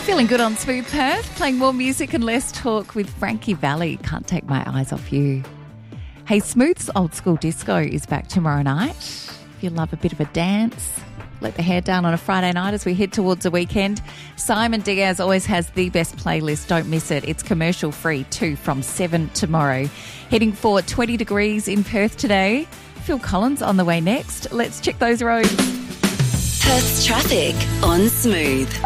Feeling good on Smooth Perth, playing more music and less talk with Frankie Valli. Can't take my eyes off you. Hey, Smooth's Old School Disco is back tomorrow night. If you love a bit of a dance, let the hair down on a Friday night as we head towards the weekend. Simon Diaz always has the best playlist. Don't miss it. It's commercial free too from 7 tomorrow. Heading for 20 degrees in Perth today. Phil Collins on the way next. Let's check those roads. Perth's traffic on Smooth.